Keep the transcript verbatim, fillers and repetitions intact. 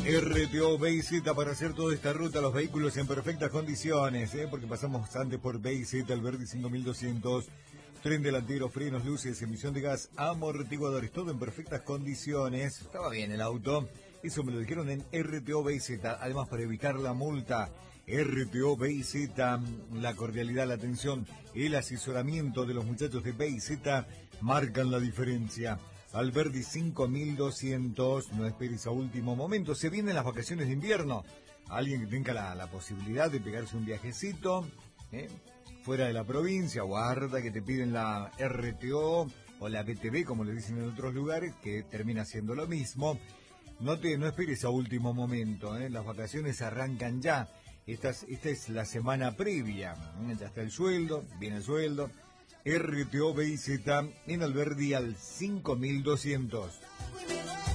R T O B y Z para hacer toda esta ruta, los vehículos en perfectas condiciones, ¿eh? Porque pasamos antes por B y Z, Alberdi cinco mil doscientos, tren delantero, frenos, luces, emisión de gas, amortiguadores, todo en perfectas condiciones. Estaba bien el auto, eso me lo dijeron en R T O B y Z, además para evitar la multa. R T O B y Z, la cordialidad, la atención, el asesoramiento de los muchachos de B y Z marcan la diferencia. Alberdi cinco mil doscientos, no esperes a último momento, se vienen las vacaciones de invierno. Alguien que tenga la, la posibilidad de pegarse un viajecito, ¿eh? fuera de la provincia, guarda que te piden la R T O o la B T V, como le dicen en otros lugares, que termina siendo lo mismo. No te no esperes a último momento, ¿eh? Las vacaciones arrancan ya. Esta es, esta es la semana previa, ¿eh? Ya está el sueldo, viene el sueldo. R T O B y Z en Alberdi al cinco mil doscientos.